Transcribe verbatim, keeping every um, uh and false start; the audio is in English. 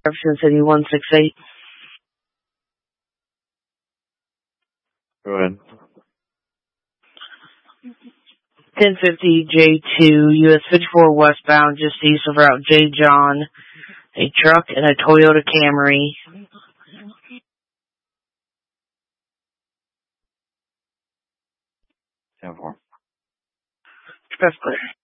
Jefferson City one six eight. Go ahead. ten fifty J two, U S fifty-four westbound, just east of Route J. John. A truck and a Toyota Camry. ten four. That's clear.